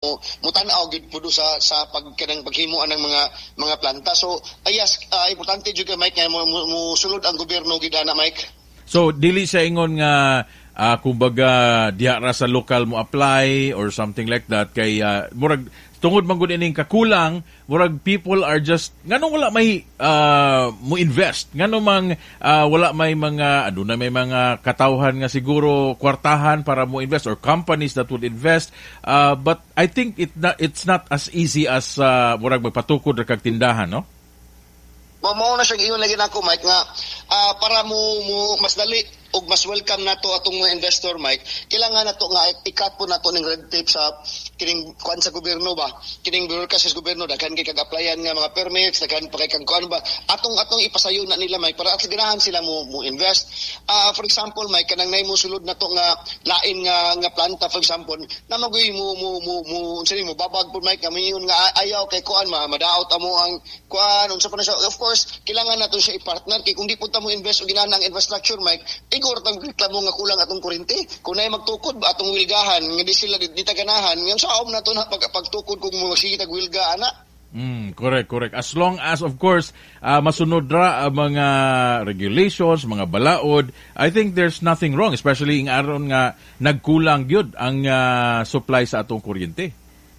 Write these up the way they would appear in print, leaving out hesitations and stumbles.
mutanaw gid pudo sa pagkanang paghimo ng mga planta. So yes, importante jud Mike nga mo sulod ang gobyerno gid ana Mike. So dili sa ingon nga kumbaga diha ra sa local mo apply or something like that kay murag tungod man gud ining kakulang, murag people are just nganong wala may mo invest, nganong mang wala may mga aduna may mga katawhan nga siguro kwartahan para mo invest or companies that would invest, but I think it's not as easy as murag magpatukod ra kag tindahan, no? Mao na siya ingon lagi nako Mike nga para mo mas dali og mas welcome nato atong mga investor Mike, kailangan nato nga ikat po nato ning red tape sa kining kuan sa gobyerno ba, kining bureaucracy sa gobyerno, daghan kay kag-applyan nga mga permits, daghan pa kay kag kuan ba, atong ipasayo na nila Mike para at ganahan sila mo invest. For example Mike, kanang nay mo sulod nato nga lain nga planta for example, na magoy mo babag po Mike, kami yun nga ayaw kay kuan madaot amo ang kuan unsa pa na siya. Of course, kailangan nato siya i-partner kay kung di punta mo invest og ganahan ang infrastructure Mike, igor tang reklamo nga kulang atong kuryente. Kung nay magtukod ba atong wilgahan, nga di sila di taganahan, yung saom na to na pagtukod kung magsige tag wilga ana. Correct. As long as, of course, masunod ra ang mga regulations, mga balaod, I think there's nothing wrong, especially ing aron nga nagkulang gyud ang supply sa atong kuryente.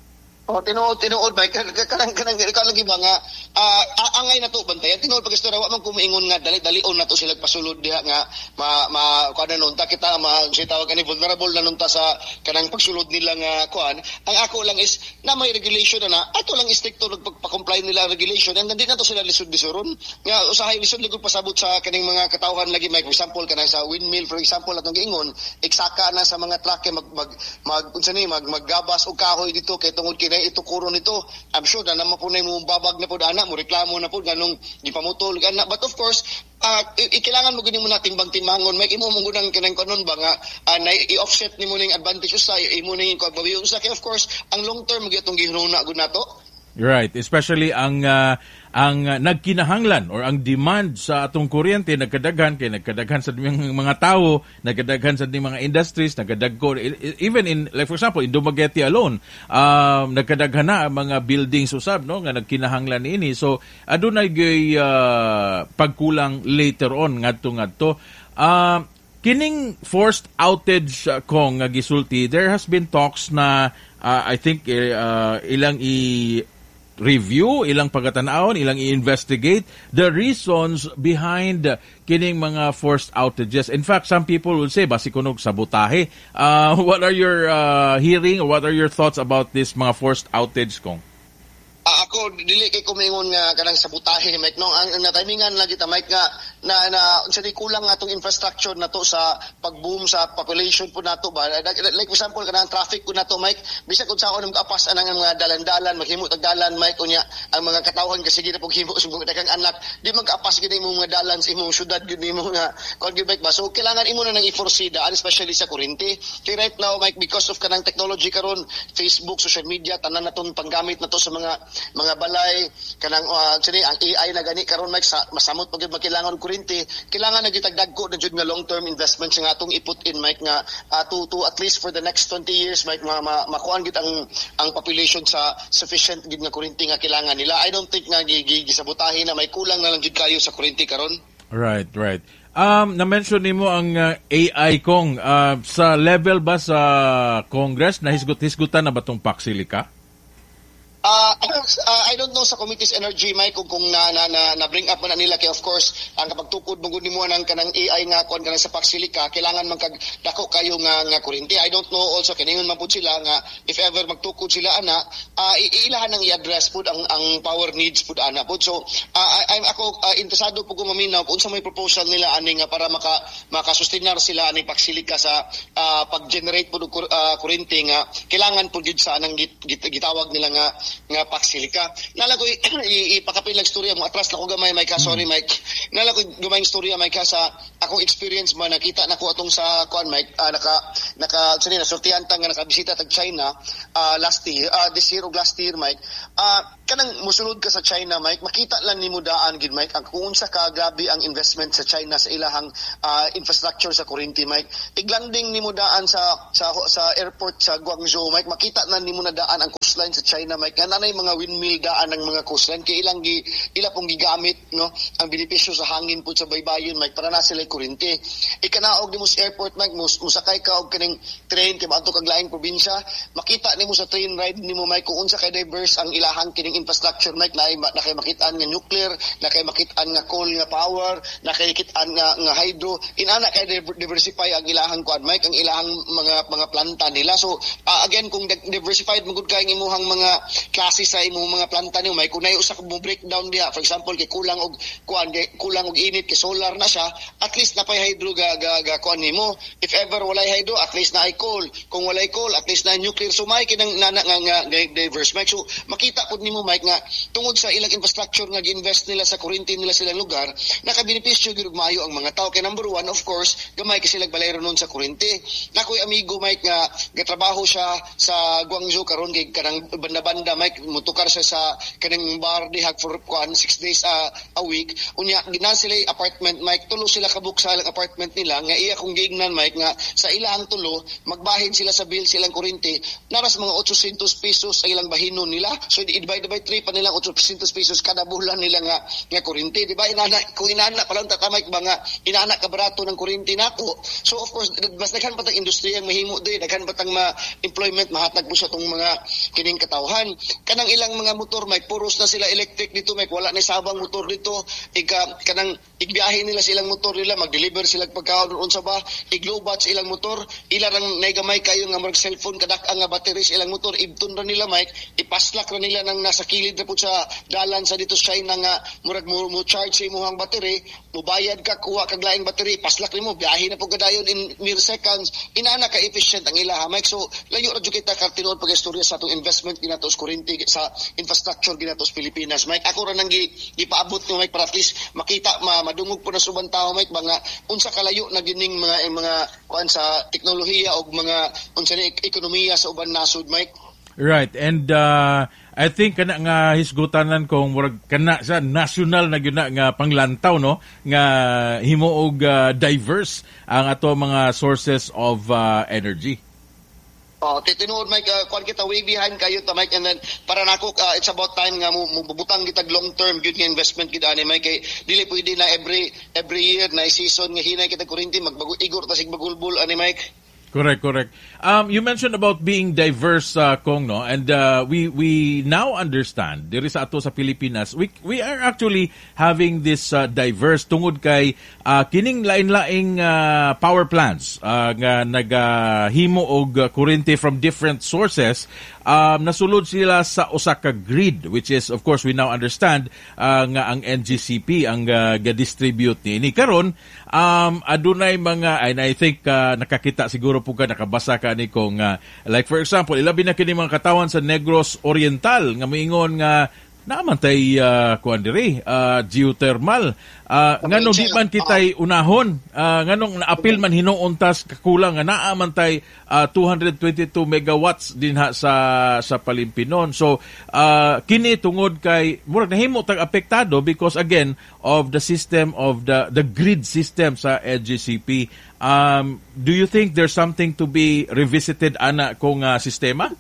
Tinuod ba kanang iba nga angay na to bantayan tinuod pag istorya wa man kumiingon nga dali-dalion na to sila pasulod diha nga kuan nun ta kita si tawag ani vulnerable na nun ta sa kanang pagsulod nila nga kuan. Ang ako lang is na may regulation na ato lang stricto pag-comply nila regulation and hindi na to sila lisod-lisoron nga usahay lisod ligod pasabot sa kaning mga katawhan lagi may for example kanang sa windmill for example atong giingon eksaka na sa mga truck maggabas og kahoy dito kay tungod kini ito kuro nito. I'm sure na naman po na yung babag na po anak mo, reklamo na po, ganong ipamutol, anak. But of course, kailangan mo ganyan mo na timbang-timbangon. May imo mong gunang kanang kanon ba nga, i-offset ni mo na yung advantage sa imo na yung kagbabiyo sa kaya of course, ang long term, mag-itong gihruna gud nato. Right, especially ang nagkinahanglan or ang demand sa atong kuryente nagkadaghan sa mga tao, nagkadaghan sa mga industries, nagkadagko even in like for example in Dumaguete alone, nagkadaghan na ang mga buildings usab no nga nagkinahanglan ini. So adunay gay pagkulang later on ngadto. Kining forced outage kong nga gisulti, there has been talks na I think ilang review, ilang pagkatanaon, ilang i-investigate the reasons behind kining mga forced outages. In fact, some people will say, basi kunog sabotahe. What are your hearing or what are your thoughts about this mga forced outage kong? Ako dili kay kumingon nga kanang sabotahe Mike no ang natimingan lagi ta Mike nga na unsa di kulang atong infrastructure nato sa pag-boom sa population po nato ba like for example kanang traffic po nato Mike bisag kun saon mag-apas anang mga dalan-dalan maghimo tag dalan Mike unya ang mga katawhan kasi gid pag himo sug daghang anak di mag-apas gid imong mga dalan sa imong syudad gid imo nga kon gid Mike ba so kailangan imo na nang i-foresee especially sa kuryente kay right now Mike because of kanang technology karon Facebook social media tanan naton panggamit nato sa mga balay kanang ang AI na gani karon Mike masamot pag magkailangan kuryente kailangan na gitagdagko na jud nga long term investments nga atong i-put in Mike nga to at least for the next 20 years Mike makuan gid ang population sa sufficient gid nga kuryente nga kailangan nila. I don't think nga gisabotahin na may kulang na lang jud kayo sa kuryente karon. Right. Na-mention nimo ang AI kong sa level ba sa Congress na hisgutan na ba tong Paxilica? I don't know sa Committee's Energy Mike kung na bring up man nila kay of course ang kapag tukod mo gud nimo nang kanang AI nga kon kanang sa Paxilica kailangan man kag dako kayo nga kuryente. I don't know also kaningon man pud sila nga if ever magtukod sila ana ilahan nang i-address pud ang power needs pud ana pud. So ako interesado pud ko maminaw kung unsa may proposal nila ani nga para makasustinar sila ani Paxilica sa pag-generate pud kuryente nga kailangan pud gid sa anang gitawag nila nga Paxilica. Nalakoy ipakapilang storya mo atras na ko gamay Mike sorry Mike. Nalakoy gamay storya Mike sa akong experience man nakita nako atong sa kuan Mike nasortihan ta nga nakabisita tag China last year this year Mike kanang musulod ka sa China, Mike, makita lang nimo daan gid, Mike, ang kung unsa ka grabe ang investment sa China sa ilahang infrastructure sa kuryente, Mike. Iglanding nimo daan sa airport sa Guangzhou, Mike, makita na nimo na daan ang coastline sa China, Mike. Nanay mga windmill daan ng mga coastline kay ila pong gigamit, no, ang benepisyo sa hangin pud sa baybayon, Mike, para na sila kuryente. Ikanaog nimo sa airport, Mike, musakay ka og kaning train kay adto kag laing probinsya, makita nimo sa train ride nimo, Mike, kung unsa kay diverse ang ilahang kining infrastructure, Mike, na kay makitaan nga nuclear, na kay makitaan nga coal nga power, na kay makitaan nga hydro, inana kay diversify ang ilahang kuan, Mike, ang ilahang mga planta nila. So again, kung diversified magud kay ang imuhang mga klase sa imong mga planta nimo, Mike, kung nay usa ka breakdown diha, for example, kay kulang og kuan, kulang og init kay solar na siya, at least napay hydro ga kuan nimo. If ever walay hydro, at least na ay coal. Kung walay coal, at least na nuclear. So may kinang nga diverse, Mike. So makita pud nimo, Mike, nga tungod sa ilang infrastructure nga gi-invest nila sa kuryente nila silang lugar, nakabenepisyo gyud maayo ang mga tao. Kay number one, of course, gamay kay sila balay ron sa kuryente. Nakoy amigo, Mike, nga gatrabaho siya sa Guangzhou karon kay kanang banda-banda, Mike, mutukar siya sa kanang bar dihag for 6 days a week. Unya ginan sila apartment, Mike, tulo sila kabuk sa ilang apartment nila nga iya kung giignan, Mike, nga sa ilang tulo magbahin sila sa bill silang kuryente naras mga 800 pesos ang ilang bahinon nila. So divide by 3 pa nilang 800 pesos kada bulan nila nga kuryente, di ba? Kung inana pa lang Mike, ba nga inana ka barato ng kuryente nako. So of course, mas daghan pa tang industriya ang mahimo di, daghan pa tang employment mahatag po sa tong mga kining katawhan. Kanang ilang mga motor, Mike, puros na sila electric dito, Mike, wala na sabang motor dito. Kanang igbiyahe nila silang motor nila, mag-deliver sila pagkaon unsa ba, iglobat sa ilang motor, ilang naigamay kayo nga mag cellphone kadak ang nga battery sa ilang motor, ibton ra nila, Mike, ipaslak ra nila nang nasa kilid na po sa dalan sa dito sa China nga murag mo charge sa imong battery, mubayad ka, kuha kag laing battery, paslak nimo, biyahe na po gadayon in mere seconds. Inana ka efficient ang ilaha, Mike. So layo ra jud kita kartinon pag-istorya sa atong investment ginatos kuryente sa infrastructure ginatos Pilipinas, Mike. Ako ra nang gipaabot no, Mike, para at least makita madungog po na subang tao, Mike, ba nga unsa kalayo na gining mga kuan sa teknolohiya o mga unsa ni ekonomiya sa uban nasod, Mike. Right, and I think kana nga hisgutanan kung murag kana sa national na gyud nga panglantaw, no, nga himo og diverse ang ato mga sources of energy. Tinuod, Mike, kuan kita way behind kayo ta, Mike, and then para nako it's about time nga mubutang kitag long term gyud nga investment gid ani, Mike, kay dili pwede na every year na season nga hinay kita kuryente igor ta sig bagulbul ani, Mike. Correct. You mentioned about being diverse, Kong, no? And we now understand, diri sa ato sa Pilipinas, we are actually having this diverse tungod kay kining lain-laing power plants nga naghimo og kuryente from different sources. Nasulod sila sa usa ka grid, which is, of course, we now understand nga ang NGCP ang ga-distribute ni karon. Adunay mga, and I think nakakita siguro po ka, nakabasa ka ni kung like for example, ilabi na kini mga katawan sa Negros Oriental nga moingon nga naman tay kuan diri geothermal nganong di man kitay unahon nganong naapil man hinuon tas kakulang nga naa man tay 222 megawatts dinha sa Palimpinon. So kini tungod kay murag nahimo tag apektado because again of the system of the grid system sa NGCP. Do you think there's something to be revisited ana kung sistema?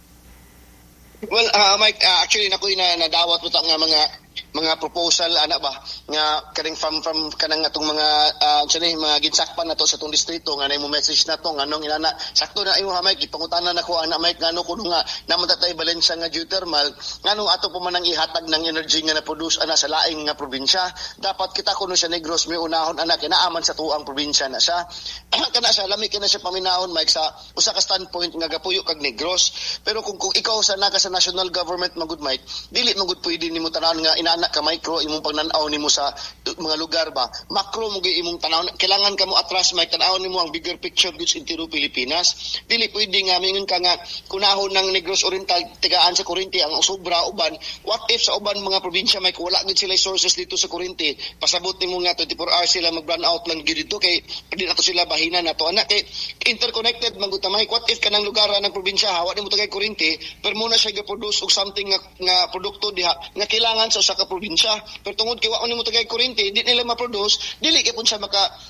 Well, Mike, actually nakoy na nadawat mo ta nga mga proposal ana ba nga kaning from kanang atong mga mga ginsakpan nato sa tong distrito nga nay mo message nato nganong inana sakto na imo, Mike, ipangutanan nako ana, Mike, ngano kuno nga naman tatay balensya nga geothermal nganong ato pa man ang ihatag ng energy nga na-produce ana sa laing nga probinsya. Dapat kita kuno siya Negros may unahon ana kinaaman sa tuang probinsya na siya kana siya lami kana siya paminahon, Mike, sa usa ka standpoint nga gapuyo kag Negros. Pero kung ikaw sa naka sa national government magud, Mike, dili magud pwede nimo tanan nga inana anak ka micro imong pagnanaw nimo sa mga lugar ba. Macro mo gyud imong tanaw. Kailangan kamo atras may tanaw nimo ang bigger picture goods in Pilipinas. Dili pwede nga mingon ka nga kunahon ng Negros Oriental tigaan sa kuryente ang sobra uban. What if sa uban mga probinsya may wala gid sila sources dito sa kuryente? Pasabot nimo nga 24 hours sila mag-burn out lang gid dito kay pwede nato sila bahinan nato anak kay interconnected magutamay. What if kanang lugar ng probinsya hawa nimo tagay kuryente pero muna siya ga-produce og something nga produkto diha nga kailangan sa usa ka probinsya. Pero tungod kay wa nimo tagay kuryente, di nila ma-produce, dili kay pud siya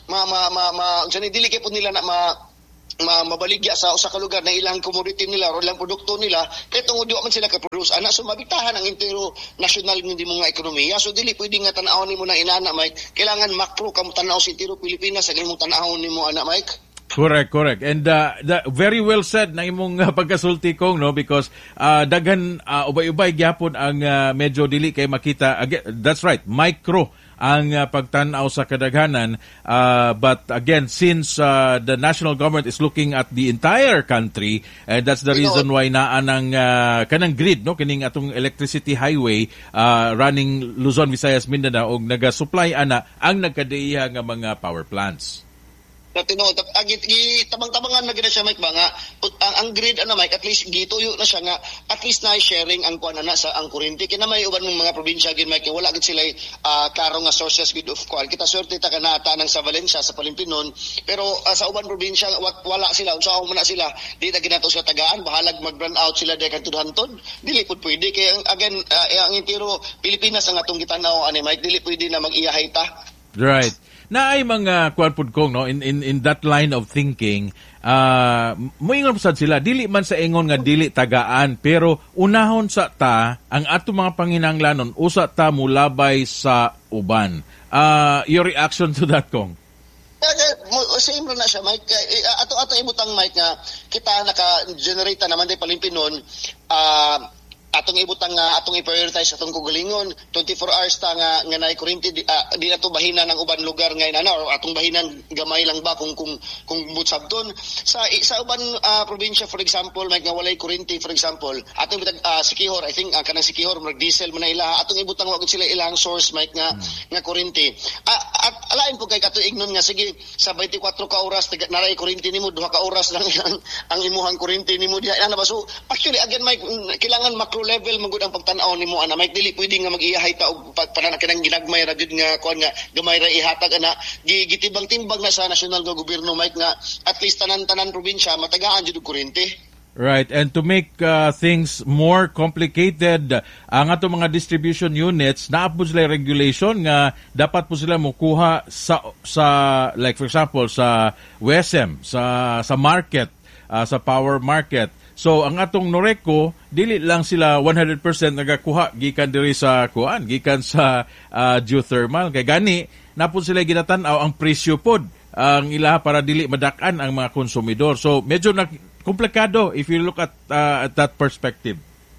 dili kay pud nila na mabaligya sa usa ka lugar na ilang commodity nila o ilang produkto nila kay tungod di man sila ka-produce ana so mabitahan ang entero national hindi mo nga ekonomiya so dili pwede nga tan-awon nimo na inana Mike kailangan macro kamo tan-aw sa entero Pilipinas sa imong tan-awon nimo ana Mike. Correct. And very well said na imong pagkasulti kong no because daghan ubay-ubay gyapon ang medyo dili kay makita that's right micro ang pagtan-aw sa kadaghanan but again since the national government is looking at the entire country and that's the reason why naa nang kanang grid no kining atong electricity highway running Luzon, Visayas, Mindanao og naga-supply ana ang nagkadaiha nga mga power plants. Tinuod tabang-tabangan na gina siya Mike ba nga ang grid Mike at least gituyo na siya nga at least na sharing ang kuan na sa ang kuryente kina may uban ng mga probinsya gid Mike wala gid sila klaro nga sources gid of kuan kita swerte ta kanata nang sa Valencia sa Palimpinon pero sa uban probinsya wala sila unsaon man na sila di na ginato sa tagaan bahalag mag-run out sila dayang tudhanton dili pud pwede kay again ang entero Pilipinas ang atong gitanaw ani Mike dili pwede na mag-iyahay ta. Right. Na ay mga kwarpod kong no in that line of thinking moingon sad sila dili man sa ingon nga dili tagaan pero unahon sa ta ang ato mga panginahanglanon usa ta mulabay sa uban. Your reaction to that kong? Same na siya Mike ato imutang Mike nga kita naka-generate naman day Palimpinon atong ibutang atong i-prioritize atong kugalingon 24 hours ta nga nay kuryente di nato bahinan ng uban lugar nga inana or atong bahinan gamay lang ba kung butsabton sa uban probinsya for example may nga walay kuryente for example atong ibutang Sikihor I think kanang Sikihor mag diesel man ila atong ibutang wag sila ilang source Mike nga kuryente at alain po kay kato ignon nga sige sa 24 ka oras naray kuryente nimo 2 ka oras lang ang imuhang kuryente nimo diha ana ba so actually again Mike kailangan level magud ang pagtan-aw nimo ana Mike dili pwede nga mag-iyahay ta og panana kanang ginagmay ra gid nga kuan nga gamay ra ihatag ana gitibang-timbang na sa nasyonal nga gobyerno Mike nga at least tanan probinsya matagaan jud og kuryente. Right, and to make things more complicated, ang ato mga distribution units naa po sila regulation nga dapat po sila mokuha sa like for example sa WSM, sa market, sa power market. So ang atong Noreco dili lang sila 100% nagakuha gikan diri sa kuan gikan sa geothermal kay gani napud sila ginatan-aw ang presyo pod ang ilaha para dili madak-an ang mga konsumidor. So medyo komplikado if you look at that perspective.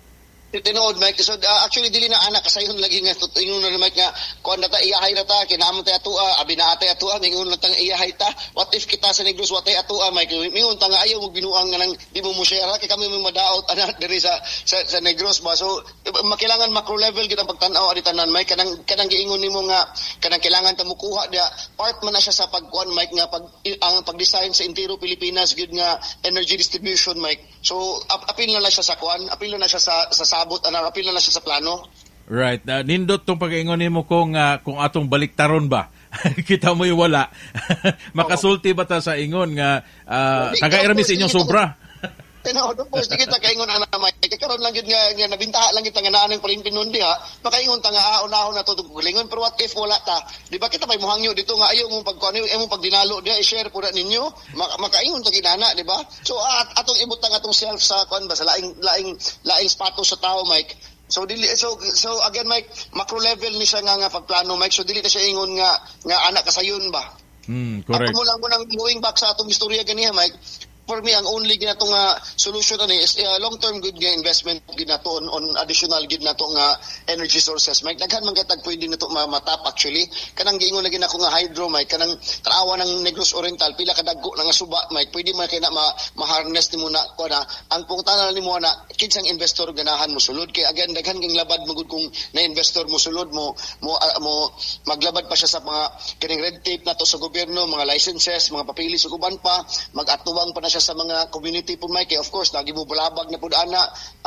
Tinuod Mike so actually dili na anak kasayon lagi nga ingon na Mike nga kuan data iyahay na ta kinahanglan ta atua abi na atay atua mingon na tang iyahay ta what if kita sa Negros watay atua Mike mingon ta nga ayaw mo binuang nga nang di mo share kay kami may madaot ana diri sa Negros ba so makilangan macro level kita pagtan-aw ani tanan Mike kanang giingon nimo nga kanang kailangan ta mukuha dia part man na siya sa pagkuan Mike nga ang pag-design sa entero Pilipinas gid nga energy distribution Mike so apil na siya sa kuan apil na siya sa abot apil na siya sa plano. Right. Nindot tong pag-ingon nimo kung atong baliktaron ba. Kita mo yung wala. Makasulti ba ta sa ingon nga taga-irami sa inyong sobra? Tinood po sige ta kaingon ana Mike karon lang gid nga nabintaha lang kita nga naa ng Palimpinon diha makaingon ta nga unahon na to gulingon pero what if wala ta di ba kita may mohangyo dito nga ayaw mong pagkuan ayaw mong pagdinalo diha i-share pud ninyo makaingon ta ginana di ba so atong ibutang atong self sa kuan ba sa laing status sa tao Mike so again Mike macro level ni siya nga pagplano Mike so dili ta siya ingon nga anak kasayon ba correct ato mo lang mo nang going back sa atong istorya ganiya Mike for me ang only ginato nga solution ani is long-term good nga investment ginato on additional ginato nga energy sources. Mike, daghan man katag pwede nato matap actually. Kanang giingon lagi nako nga hydro, Mike, kanang tanawa ng Negros Oriental pila kadagko na nga suba, Mike, pwede man kay na ma-harness nimo na kuana. Ang pungtanan nimo na kinsang investor ganahan mo sulod kay again daghan king labad magud kung na investor mo sulod mo maglabad pa siya sa mga kining red tape nato sa gobyerno, mga licenses, mga papilis ug uban pa, mag-atuwang pa na siya sa mga community po, Mike. Of course, lagi mo bulabag na pud ana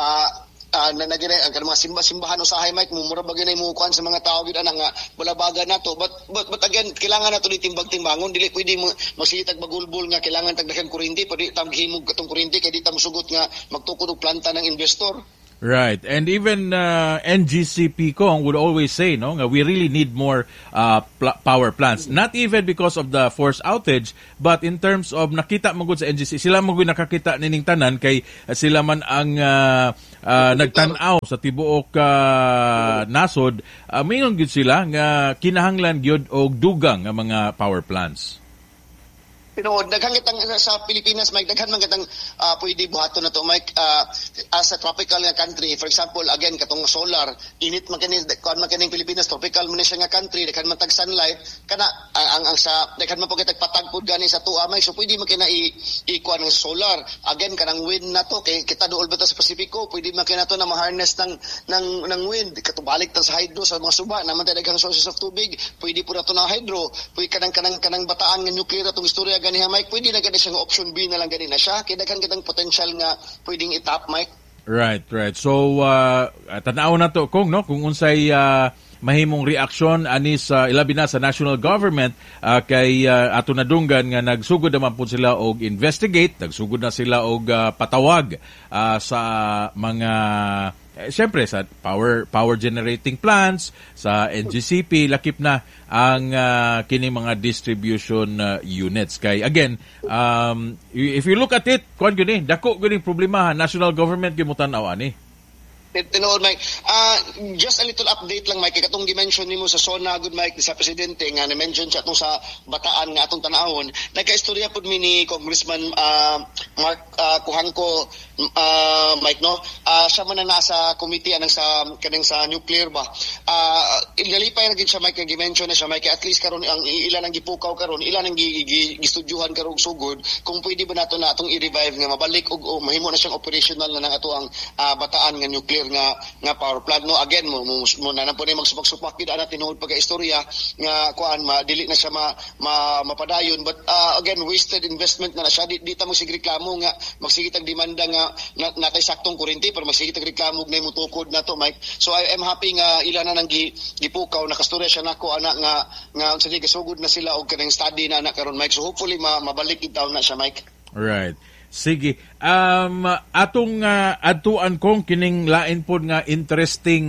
na ang mga simbahan usahay, Mike, mumura ba ginay mo kuan sa mga tao gid ana nga bulabagan nato, but again kailangan nato ni timbang-timbangon, dili pwede mo magsitag bagulbul nga kailangan tagdakan kuryente pwede tam gihimog katong kuryente kay di ta mosugot nga magtukod og planta ng investor. Right. And even NGCP Kong would always say, no, we really need more power plants. Not even because of the forced outage, but in terms of nakita mo gud sa NGCP, sila mo gud nakakita nining tanan kay sila man ang nagtan-aw sa tibuok nasod, mingon gud sila nga kinahanglan gyud og dugang nga mga power plants. Tinuod, daghan kitang sa Pilipinas, Mike, daghan man kitang pwede buhaton na to, Mike, as a tropical nga country. For example, again, katong solar, init man kaning Pilipinas, tropical man siya nga country, daghan man tag sunlight, kana ang sa daghan man po kitag patagpod gani sa tuwa, Mike, so pwede man kina ikuan ng solar. Again, kanang wind na to, kay kita duol ba sa Pasifiko, pwede man kina to na ma-harness ng wind, katubalik ta sa hydro sa mga suba, naman daghang sources of tubig, pwede po na to na hydro, pwede kanang bataan nga nuclear atong istorya ganiha, Mike, pwede na gani siya nga option B na lang gani na siya. Kaya daghan kitang potential nga pwedeng itap, Mike. Right. So, tanaw na to, Kung, no? Kung unsay mahimong reaksyon anis ilabi na sa national government kay ato nadunggan nga nagsugod naman po sila og investigate, nagsugod na sila og patawag sa mga siyempre sa power generating plants, sa NGCP, lakip na ang kini mga distribution units. Kay again, if you look at it, kuan gani, dako gani problema, national government gimutan-aw ani. Tinuod, Mike. Just a little update lang, Mike. Katong dimension nimo sa SONA, good Mike, sa presidente nga na-mention siya atong sa bataan nga atong tanahon. Nagkaistorya pud mi ni Congressman Mark Kuhangko, Mike, no? Siya man na nasa committee anang sa kanang sa nuclear ba. Ilalipay na gid siya, Mike, nga gi-mention na siya, Mike, at least karon ang ilan ang gipukaw karon, ilan ang gistudyuhan karon sugod kung pwede ba nato na atong i-revive nga mabalik og mahimo na siyang operational na nang ato ang bataan nga nuclear nga power plant, no. Again mo na po ni magsupak-supak gid ana tinuod pagka-istorya nga kuan dili na siya mapadayon, but again wasted investment na siya. Di ta mo sig reklamo nga magsigitag demanda nga natay saktong kuryente pero magsigitag reklamo na mutukod na to, Mike. So I am happy nga ila na nang gipukaw, nakastorya siya nako ana nga sige gasugod na sila og kanang study na ana karon, Mike. So hopefully mabalik itaw na siya, Mike. Right. Sige. Atong adtuan Kong kining lain pod nga interesting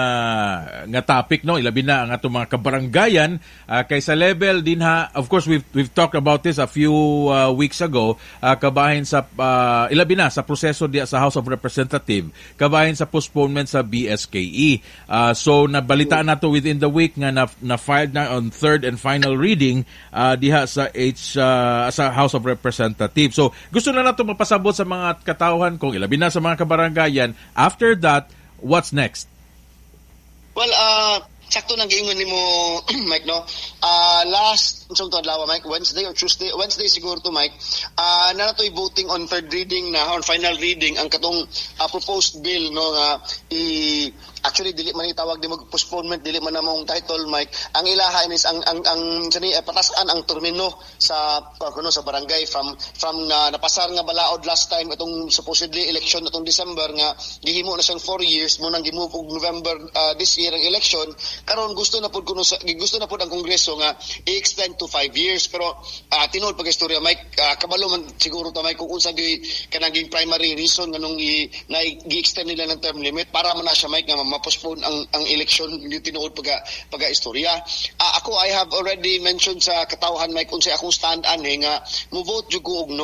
nga topic, no, ilabi na ang atong mga kabaranggayan kay sa level din ha. Of course we've talked about this a few weeks ago, kabahin sa ilabi na sa proseso diya sa House of Representatives, kabahin sa postponement sa BSKE. So nabalitaan nato within the week nga na filed na on third and final reading diha sa sa House of Representatives. So gusto na nato mapasabot sa mga katauhan Kong, ilabi na sa mga kabaranggayan. After that, what's next? Well, sakto nang giingon nimo Mike, no. Last unsang adlaw, Mike, Wednesday siguro to, Mike. Na natoy voting on third reading na on final reading ang katong proposed bill, no, nga actually dili man itawag di mag-postponement, dili man namong title, Mike. Ang ilaha is ang patasan ang termino sa sa barangay from napasar nga balaod last time itong supposedly election atong December nga gihimo na siyang 4 years mo nang gimove og November this year ang election. Karon gusto na pud ang Kongreso nga i-extend to 5 years, pero tinuod pag-istorya, Mike, kabalo man siguro ta, Mike, kung unsa kanang primary reason nganong gi-extend nila ng term limit para man na siya, Mike, nga ma-postpone ang election yung tinuod pagka-istorya. I have already mentioned sa katawhan, Mike, unsay akong stand nga mo vote jud ko og no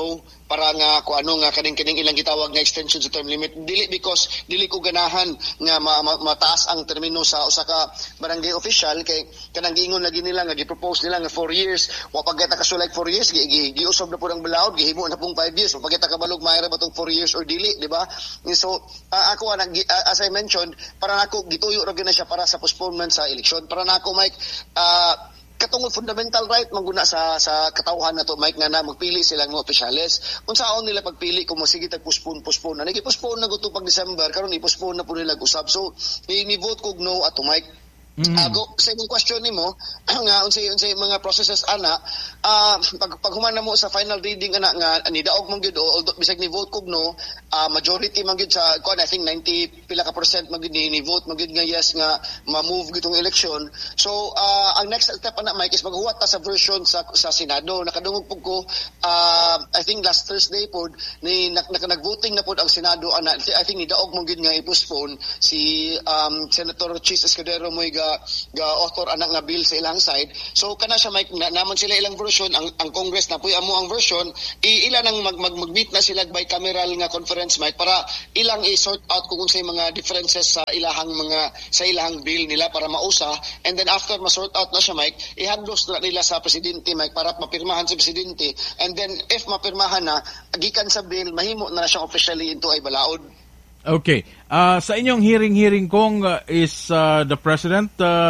para nga kung ano nga kaning ilang gitawag nga extension sa term limit. Dili because dili ko ganahan nga mataas ang termino sa usa ka barangay official kay kanang giingon lagi nila nga gi-propose nila nga 4 years. Wa pagkita ka like 4 years giusob na po ang balaod, gihimo na pong 5 years. Wa pagkita ka balog mayra ba tong 4 years or dili, di ba? So ako as I mentioned, para nako gituyo ra gyud na siya para sa postponement sa eleksyon. Para nako Mike, katungod fundamental right mangguna sa katawhan nato Mike nga na magpili sila ng opisyales. Unsaon nila pagpili kung sige tag-postpone na. Nagi-postpone na gusto pag December, karon i-postpone na po nila usab. So ni vote kog no ato Mike. Sa imong question nimo nga unsay mga processes ana, pag humana mo sa final reading ana nga ni daog man gyud, although bisag ni vote kog no, majority man gyud sa I think 90 pila ka percent man gyud ni vote man gyud nga yes nga ma-move gitong election. So ang next step ana Mike is maghuwat ta sa version sa Senado. Nakadungog pug ko I think last Thursday pod ni nag-voting na pod ang Senado ana. I think ni daog man gyud nga i-postpone si Senator Chis Escudero mo ga author anak nga bill sa ilang side. So kana siya Mike, naman sila ilang version, ang Congress na puy amo ang version, ila nang mag-meet na sila by cameral nga conference Mike para ilang i-sort out kung unsay mga differences sa ilahang bill nila para mausa, and then after ma-sort out na siya Mike, i-handlos na nila sa presidente Mike para mapirmahan sa presidente, and then if mapirmahan na gikan sa bill mahimo na siyang officially into ay balaod. Okay. Sa inyong hearing kong is the president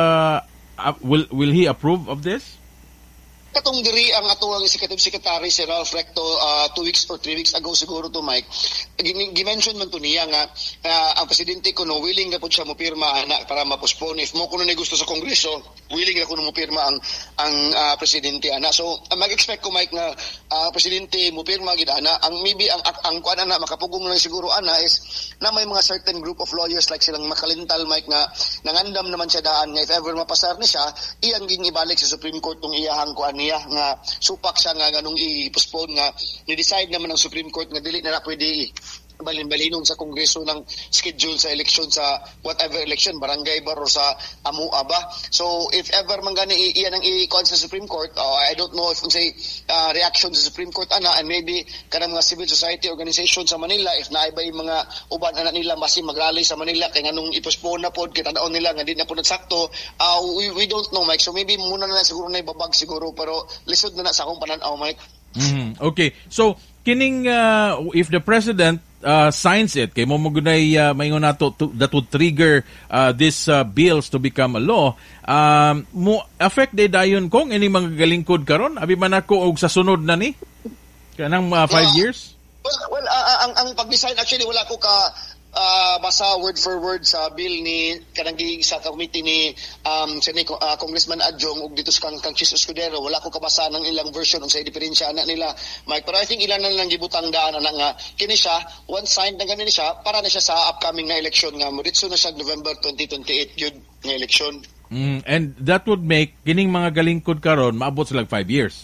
will he approve of this? Katong diri ang atuang executive secretary si Ralph Recto 2 weeks or 3 weeks ago siguro to Mike. Gimension man to niya nga ang presidente kuno willing na pud siya mo pirma ana para ma-postpone if mo kuno ni gusto sa kongreso, willing na kuno mo pirma ang presidente ana. So mag-expect ko Mike nga presidente mo pirma gid ana. Ang maybe ang kuan ana makapugong lang siguro ana is na may mga certain group of lawyers like silang makalintal Mike nga nangandam naman siya daan nga if ever mapasar ni siya, iyang ging ibalik sa Supreme Court tong iyahang kuan niya nga supak siya nga ganung i-postpone nga ni-decide naman ng Supreme Court nga dili na pwede balin-balinon sa Kongreso ng schedule sa election sa whatever election, barangay bar o sa amua ba. So if ever man gani iyan ang i-con sa Supreme Court, I don't know if unsay reaction sa Supreme Court ana, and maybe kanang mga civil society organization sa Manila if naay ba yung mga uban ana nila basi magrally sa Manila kay nganong i-postpone na pod kita daon nila nga di na pod nagsakto. We don't know Mike, so maybe muna na siguro na ibabag siguro, pero lisod na sa akong panan-aw Mike. Okay, so kining if the president signs it kay mo magunay maingon nato that would trigger this bills to become a law, mo affect day dayon kung ini mga galingkod karon abi man ako og sa sunod na ni kanang 5 years. Well, ang pag-design actually wala ko ka basa word for word sa bill ni kanang sa committee ni Congressman Adjong ug dito sa kang Chis Escudero, wala ko kabasa ng ilang version unsay diferensya na nila Mike, pero I think ilan na lang gibutang daan na nga kini siya once signed na ganin siya para na siya sa upcoming na election nga moritso na siya November 2028 yun nga election. And that would make kining mga galingkod karon maabot sila 5 years.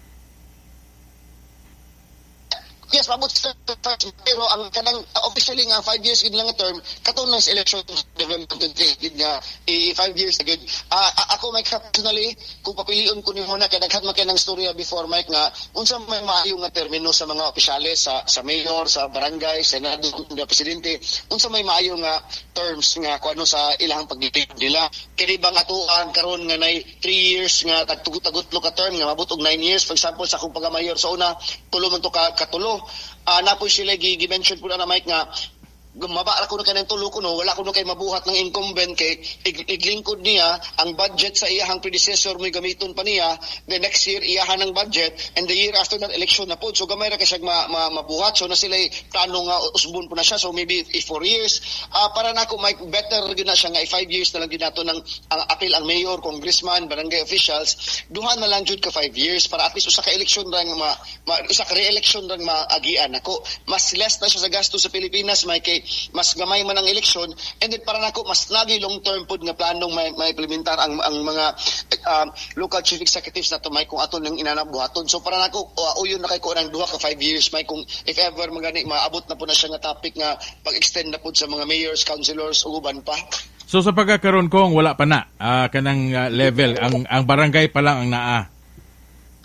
Yes, mabot sa pero ang kanang officially nga 5 years gid lang nga term katon sa election November 28 nga 5 years agad. Ako Mike personally kung papilion ko nimo na kay daghan man kay nang storya before Mike nga unsa may maayo nga termino sa mga opisyales sa mayor, sa barangay, senado, presidente, unsa may maayo nga terms nga kuno sa ilang pagdipig nila. Kini bang atuan karon nga nay 3 years nga tagtugot-tugot ka term nga mabot og 9 years for example sa akong pagka-mayor sa una tulo man to katulo. Napoy sila gi-mention po na Mike nga mabara ko na kanang tulo ko no, wala ko no kay mabuhat ng incumbent kay iglingkod niya ang budget sa iyahang predecessor mo gamiton pa niya the next year iyahan ng budget and the year after that election na po, so gamay ra kasi mabuhat, so na sila plano nga usbon po na siya, so maybe 4 years para nako Mike better gyud na siya nga 5 years na lang gyud nato ng ang apil ang mayor, congressman, barangay officials duha na lang jud ka 5 years para at least usa ka election rang usa ka re-election rang maagian ako mas less na siya sa gasto sa Pilipinas Mike, mas gamay man ang eleksyon, and then para nako mas lagi long term pod nga planong may implementar ang mga local chief executives na to may kung aton ng inanabuhaton. So para nako uyon na kay ko nang duha ka 5 years may kung if ever magani maabot na po na siya nga topic nga pag-extend na pod sa mga mayors, councilors ug uban pa. So sa pagkakaroon kong wala pa na kanang level ang barangay pa lang ang naa.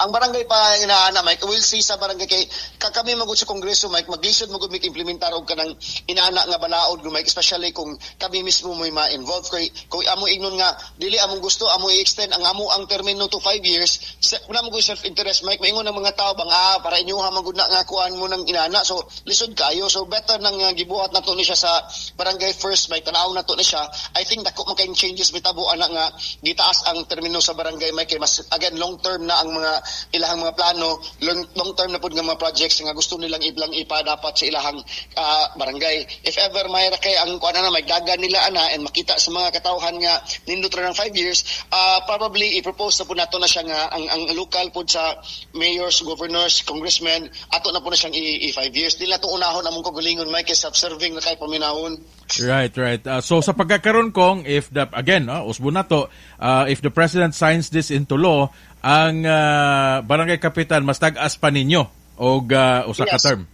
ang barangay pa inaana Mike, we'll see sa barangay kay kami magud sa kongreso Mike, maglisod magud mig implementar og kanang inaana nga balaod Mike, especially kung kami mismo may ma-involve kung amo ignon nga dili among gusto amo i-extend ang amo ang termino to 5 years una mo self-interest Mike, maingon ang mga tao bang para inyuha magud na nga kuan mo ng inaana, so lisod kayo, so better nang gibuhat nato ni siya sa barangay first Mike, tanaw nato ni siya. I think dako man kayong changes bitabo ana nga gitaas ang termino sa barangay Mike, kay mas again long term na ang mga ilahang mga plano, long term na pud nga mga projects nga gusto nilang ipadapat sa ilahang barangay. If ever mayra kay ang kuan na magdagan nila ana and makita sa mga katawhan nga nindot ra ng 5 years, probably i-propose na po nato na siya nga ang local pud sa mayors, governors, congressmen ato na po na siyang i-5 years. Dili na to unahon among kagalingon Mike, self-serving na kay paminahon. Right. So sa pagkakaroon kong, if the, again, usbo na to, if the President signs this into law, ang barangay kapitan mas tag-as pa ninyo og usa ka term.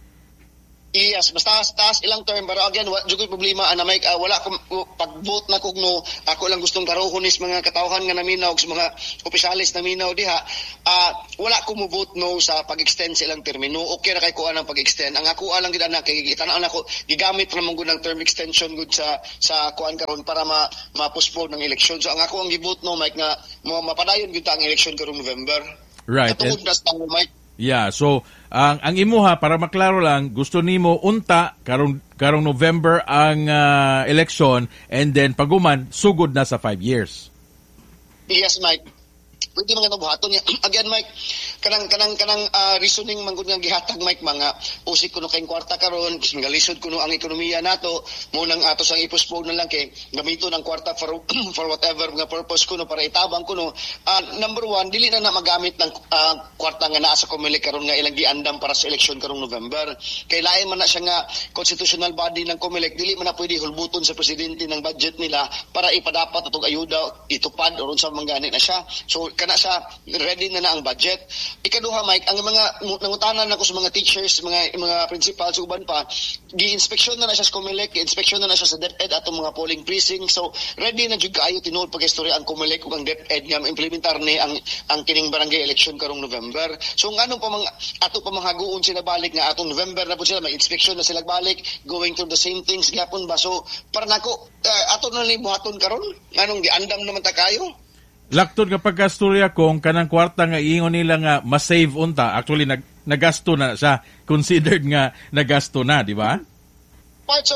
Yes, basta taas ilang term, pero again, jud problema ana Mike, wala ko pag-vote na kog no, ako lang gustong karohon is mga katawhan nga naminaw sa mga opisyalis naminaw diha, wala ko mo vote no sa pag-extend sa ilang termino. Okay ra kay ko anang pag-extend. Ang ako alang gid ana kay gitan-aw nako gigamit ra man gud ng term extension gud sa kuan karon para ma-postpone ng election. So ang ako ang gi-vote no Mike nga mapadayon gud ta ang election karong November. Right. Katungod na sa Mike. Yeah, so ang imuha para maklaro lang, gusto nimo unta karong November ang election and then paguman sugod na sa 5 years. Yes, Mike. Pwede mga nabuhaton niya. Again, Mike, kanang reasoning man gud nga gihatag Mike, mga usik kuno kay kwarta karon, galisod kuno ang ekonomiya nato, mo nang ato sang i-postpone na lang kay gamito ng kwarta for whatever nga purpose kuno para itabang kuno. Number one, dili na magamit ng kwarta nga naa sa COMELEC karon nga ilang giandam para sa election karong November. Kay lain man na siya nga constitutional body ng COMELEC, dili man na pwede hulbuton sa presidente ng budget nila para ipadapat atong ayuda itupad or unsa man gani na siya. So kana sa ready na ang budget. Ikaduha Mike, ang mga nangutanan nako sa mga teachers, mga principals uban pa, gi-inspection na siya sa COMELEC, gi-inspection na siya sa DepEd atong mga polling precinct. So ready na jud kaayo tinuod pag-istorya ang COMELEC ug ang DepEd nga implementar ni ang kining barangay election karong November. So ngano pa ato pa manghaguon sila balik nga atong November na pud sila mag-inspection na sila balik, going through the same things gyapon ba. So para nako ato na ni buhaton karon nganong giandam naman ta kayo. Laktod nga pagkastorya kung kanang kwarta nga iingon nila nga ma-save unta, actually nagasto na siya, considered nga nagasto na, di ba? Parts of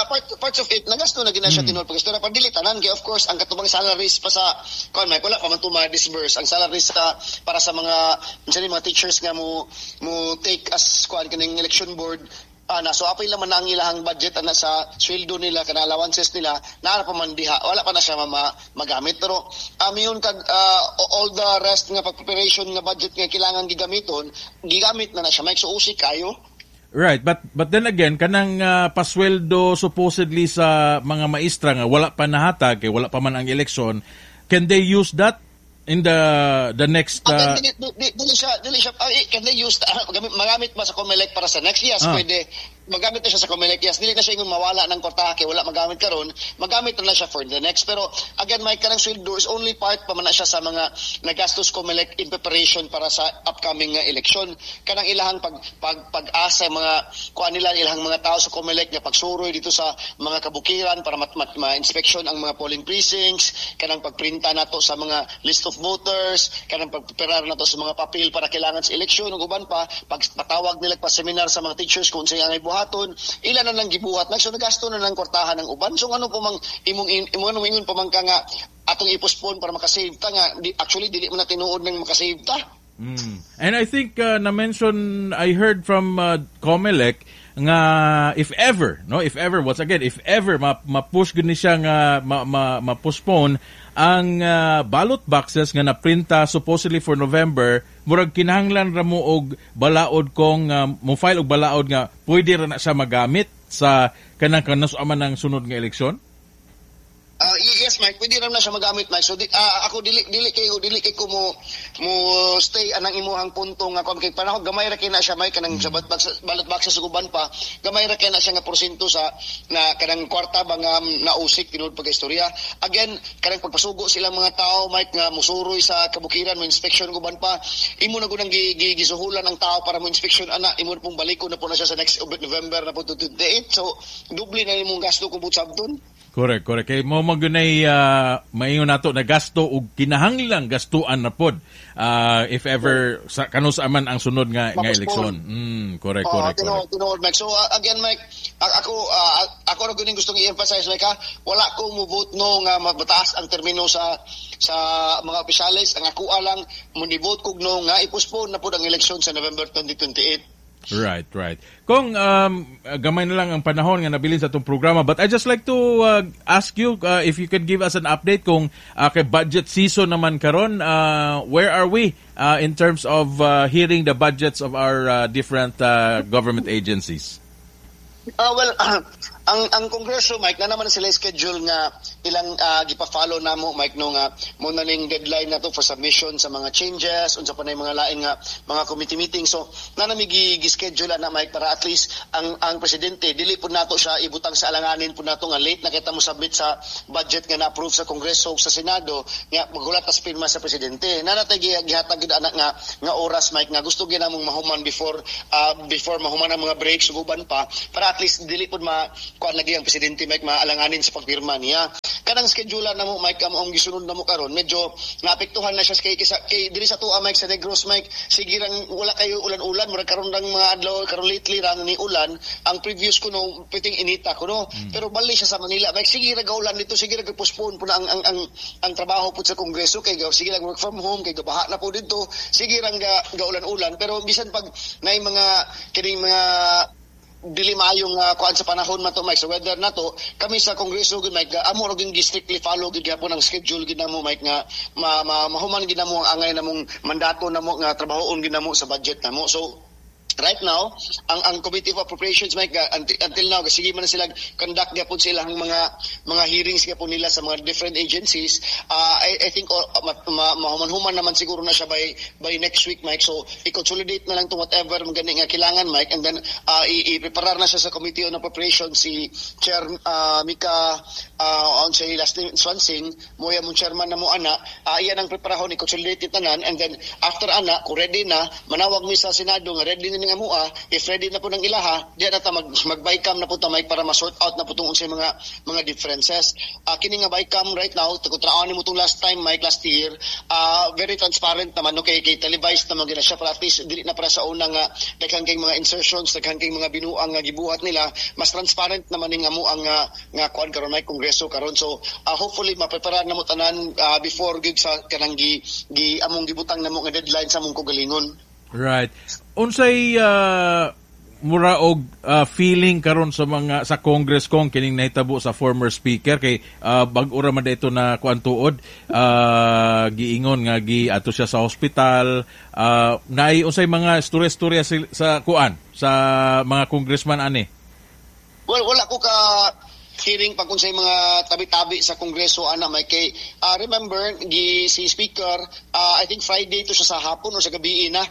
it nagasto na gina siya tinuod pag-istorya pa dili tanan kay of course ang katubang salaries pa sa kon may wala pa man disburse ang salaries para sa mga mga teachers nga mo take as kuan kining election board. So apil naman na ang ilahang budget na sa sweldo nila, kana allowances nila, naara pa man diha, wala pa na siya magamit. Pero yun all the rest nga pag-preparation nga budget nga kailangan gigamiton, gigamit na siya. Mike, so usik kayo. Right, but then again, kanang pasweldo supposedly sa mga maestra nga wala pa nahatag, wala pa man ang election, can they use that in the next dili siya can they use magamit ba sa COMELEC para sa next years? Pwede magamit na siya sa COMELEC, yes. Dili na siya yung mawala ng kwarta kay wala magamit karon, magamit na siya for the next. Pero again, Mike, kanang sweldo is only part pa man na siya sa mga nagastos COMELEC in preparation para sa upcoming election. Kanang ilahang pag-asa mga kuan nila ilahang mga tao sa COMELEC nga pagsuroy dito sa mga kabukiran para ma-inspection ang mga polling precincts, kanang pagprinta nato sa mga list of voters, kanang pagpreparar nato sa mga papel para kailangan sa eleksyon ug uban pa pagpatawag nila pa seminar sa mga teachers kung sa ang buhaton, ilan na lang gibuhat na so nagasto na lang kwartahan ng uban. So ano po mang imong pa man ka nga atong i-postpone para makasave ta nga actually dili man na tinuod nang makasave ta. And I think na-mention, I heard from COMELEC nga if ever once again if ever ma-push gani siya nga ma-postpone ang ballot boxes nga naprinta supposedly for November, murag kinahanglan ra mo og balaod kung mo file og balaod nga pwede ra na siya magamit sa kanang kanasuaman ng sunod nga eleksyon. Yes yes, Mike, pwede ram na siya magamit, Mike. So ako dili kay ko mo stay anang imuhang punto nga kung kay panahon gamay ra kay na siya, Mike, kanang sa ballot box sa suguban pa, gamay ra kay na siya nga porsyento sa na kanang kwarta ba nga nausik tinud pag-istorya. Again, kanang pagpasugo silang mga tao, Mike, nga musuroy sa kabukiran, mo inspection guban pa, imo na gunang gisuhulan ang tao para mo inspection ana, imo na pong baliko na po na siya sa next November na po 28. So doble na imong gasto kung sabton. Correct. Kay mo magunay maingon nato na gasto ug kinahanglang gastuan na pod if ever kanus aman ang sunod nga eleksyon. Correct. Tinuod, Mike. So again, Mike, ako ra guning gustong i-emphasize, Mike, wala ko mo vote no nga mabataas ang termino sa mga opisyalis. Ang ako lang mo ni vote kog no nga i-postpone na pod ang eleksyon sa November 2028. Right. Kung gamay na lang ang panahon nga nabilin sa itong programa, but I just like to ask you if you could give us an update kung kay budget season naman karon, where are we in terms of hearing the budgets of our different government agencies? Ang Kongreso, Mike, na naman sila schedule nga ilang gipa-follow namo, Mike, no nga mo na ning deadline na to for submission sa mga changes unsa pa nay mga lain nga mga committee meeting. So na nami gi-schedule na, Mike, para at least ang presidente dili pud nato siya ibutang sa alanganin pud nato nga late na kita mo submit sa budget nga na-approve sa Kongreso ug sa Senado nga magulat as pirma sa presidente. Na natay gihatag gid anak nga oras, Mike, nga gusto gyud namong mahuman before mahuman ang mga breaks uban pa para at least dili pud kuan lagi ang presidente, Mike, maalanganin sa pagpirma niya. Kanang schedule na mo, Mike, ang gisunod na mo karon medyo naapektuhan na siya kay dili sa tuwa, Mike, sa Negros, Mike. Sige rang wala kayo ulan-ulan, murag karon rang mga adlaw karon lately rang ni ulan. Ang previous ko no piting inita ko no. Pero bali siya sa Manila, Mike. Sige ra gaulan dito, sige ra postpone po na ang trabaho po sa Kongreso kay sige lang work from home kay gabaha na po dito. Sige rang gaulan-ulan, pero bisan pag nay mga kining mga dili maayong kuan sa panahon man to, Mike, sa weather na to, kami sa Kongreso gid, Mike, amo ra gyud strictly follow gid gyapon ang schedule gid namo, Mike, nga mahuman gid namo ang angay namong mandato namo nga trabahoon gid namo sa budget namo. So right now, ang Committee of Appropriations, Mike, until now, sige man na sila conduct gyapon silang mga hearings gyapon nila sa mga different agencies. I think mahuman-human naman siguro na siya by next week, Mike. So i-consolidate na lang to whatever magani nga kailangan, Mike, and then i-preparar na siya sa Committee on Appropriations si Chair Mika on say last name Swansing, moya mong chairman na mo ana. Iyan ang preparahon, i-consolidate tanan, and then after ana, kung ready na, manawag mi sa Senado nga ready na nga mua, if ready na po ng ilaha, diyan na ta mag-bycam na po ta, Mike, para ma-sort out na po itong unsay mga differences. Kini nga bycam right now, tagutraan mo itong last time, Mike, last year, very transparent naman, no, kay televised naman gina siya, para at least dili na para sa unang daghang kay mga insertions, daghang kay mga binuang nga gibuhat nila, mas transparent naman nga mo ang nga kuan karon, Mike, Kongreso karon. So hopefully maprepare na mo tanan before gig sa kanang among gibutang na mo nga deadline sa among kagalingon. Right. Unsay mura og feeling karon sa Congress kong kining nahitabo sa former speaker kay bag-o ra man dito na kuantuod giingon nga ato siya sa hospital, naay unsay mga istorya sa kuan sa mga congressman ani? Well, wala ko ka hearing pag unsay mga tabi-tabi sa Kongreso ana, may kay remember si speaker I think Friday to siya sa hapon o sa gabi na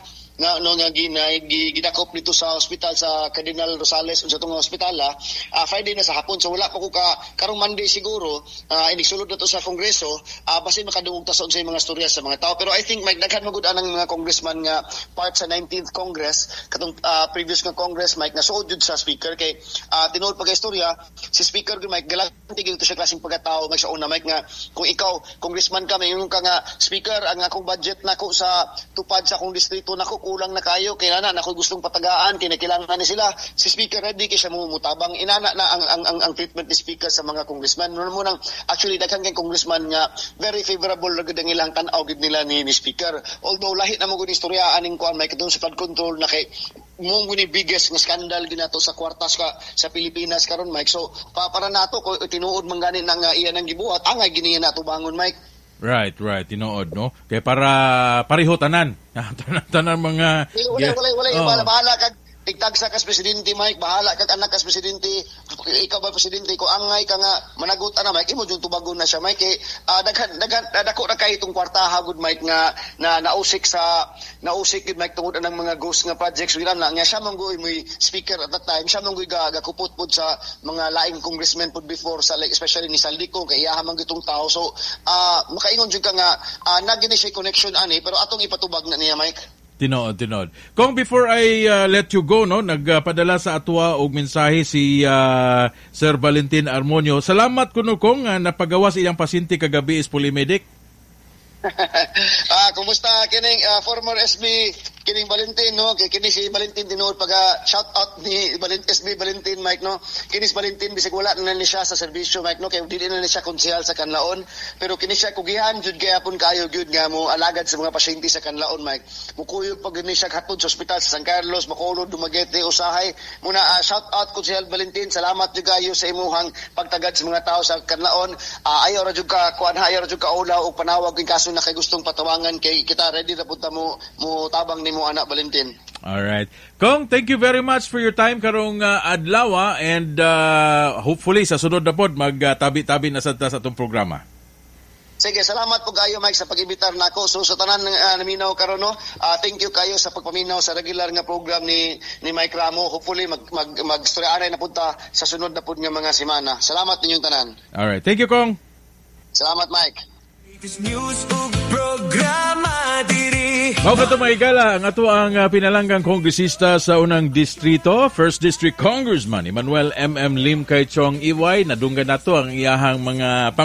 ginakop dito sa hospital sa Cardinal Rosales unsa tong hospital Friday na sa hapon. So wala pa ko karong Monday siguro inisulod na to sa Kongreso basin makadungog ta sa unsay mga storya sa mga tao. Pero I think Mike, daghan magud anang mga congressman nga part sa 19th Congress katong previous nga Congress, Mike, na suod jud sa speaker kay tinuod pag istorya si speaker Mike galante gyud to siya klaseng pagkatao, Mike, sa una, Mike, nga kung ikaw congressman ka mayon ka nga speaker, ang akong budget nako sa tupad sa akong distrito nako kulang na kayo, kaya na ako gustong patagaan, kinakailangan ni sila. Si Speaker ready kay siya mutabang. Inana na ang treatment ni Speaker sa mga congressman. Noon mo nang actually daghang kay congressman nga very favorable ra gud ang ilang tan-aw gid nila ni Speaker. Although lahi na mo gud istorya aning kuan, may kadung sa flood control na kay mong guni biggest nga skandal ginato sa kwartas sa Pilipinas karon, Mike. So para nato ko tinuod man gani nang iyan ang gibuhat, angay gini nato bangon, Mike. Right, tinuod, no? Kaya para pareho tanan. Tanan mga wala bahala kag tigtagsa kas presidente Mike, bahala kag anak kas presidente, ikaw ba presidente ko angay ka nga managot ana Mike, imo jud tubagon na siya Mike. Daghan dako ra kay itong kwartaha gud Mike nga nausik gud Mike tungod anang mga ghost nga projects wala na nga siya manggoy mo speaker at that time, siya manggoy gakupot pud sa mga laing congressmen pud before sa like especially ni Saldico kay iya man gitong tao. So makaingon jud ka nga nagini siya connection ani pero atong ipatubag na niya Mike. Tinood. Kung before I let you go, no, nagpadala sa atwa og mensahe si Sir Valentin Armonio. Salamat kuno kung napagawas iyang pasyente kagabi is Polymedic. Kumusta kining former SB kining Valentin no kini si Valentin tinuod pag shout out ni SB Valentin Mike no kini si Valentin bisig wala na ni siya sa serbisyo Mike no kay dili na ni siya konsehal sa Kanlaon pero kini siya kugihan jud gyapon kaayo gyud nga mo alagad sa mga pasyente sa Kanlaon Mike mukuyog pag ni siya hatod sa ospital sa San Carlos Bacolod Dumaguete usahay muna shout out konsehal Valentin salamat jud kayo sa imuhang pagtagad sa mga tao sa Kanlaon ayaw ra jud ka ayaw ra jud ka ulaw og panawag king kaso na kay gustong patawangan kay kita ready ra pud ta mo tabang nimo anak Valentin. All right. Kong, thank you very much for your time karong adlaw and hopefully sa sunod na pod magtabi-tabi na sa atong programa. Sige, salamat po kayo Mike sa pag-imbitar nako. So sa tanan naminaw karon no. Thank you kayo sa pagpaminaw sa regular nga program ni Mike Ramo. Hopefully magstoryaanay na punta sa sunod na pod nga mga semana. Salamat ninyong tanan. All right. Thank you Kong. Salamat Mike. News ug programa diri. Mao kato maigala ang ato ang pinalanggang kongresista sa unang distrito, First District Congressman Emmanuel M.M. Lim Kay Chong Iway nadunggan nato ang iyahang mga